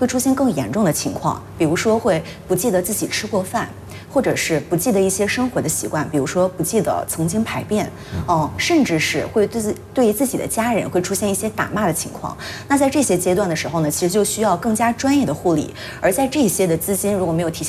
会出现更严重的情况，比如说会不记得自己吃过饭。或者是不记得一些生活的习惯，比如说不记得曾经排便，甚至是会对于自己的家人会出现一些打骂的情况。那在这些阶段的时候呢，其实就需要更加专业的护理。而在这些的资金如果没有提前